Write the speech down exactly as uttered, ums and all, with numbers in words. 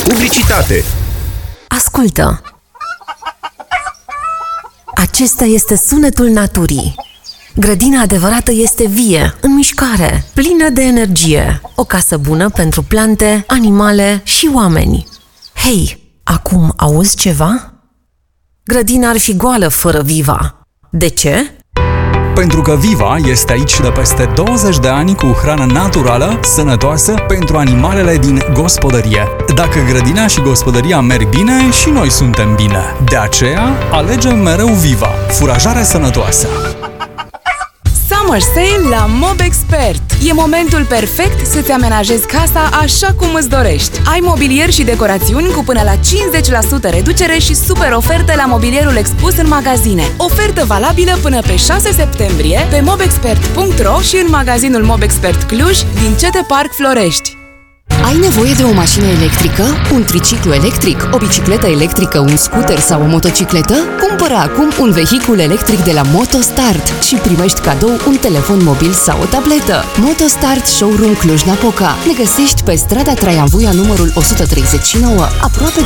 Publicitate. Ascultă! Acesta este sunetul naturii. Grădina adevărată este vie, în mișcare, plină de energie. O casă bună pentru plante, animale și oameni. Hei, acum auzi ceva? Grădina ar fi goală fără Viva. De ce? Pentru că Viva este aici de peste douăzeci de ani cu hrană naturală, sănătoasă pentru animalele din gospodărie. Dacă grădina și gospodăria merg bine, și noi suntem bine. De aceea, alegem mereu Viva, furajare sănătoasă. Summer Sale la Mobexpert. E momentul perfect să-ți amenajezi casa așa cum îți dorești. Ai mobilier și decorațiuni cu până la cincizeci la sută reducere și super oferte la mobilierul expus în magazine. Ofertă valabilă până pe șase septembrie pe mobexpert punct ro și în magazinul Mobexpert Cluj din Cete Park Florești. Ai nevoie de o mașină electrică, un triciclu electric, o bicicletă electrică, un scooter sau o motocicletă? Cumpără acum un vehicul electric de la MotoStart și primești cadou un telefon mobil sau o tabletă. MotoStart Showroom Cluj-Napoca. Ne găsești pe strada Traian Vuia numărul o sută treizeci și nouă, aproape de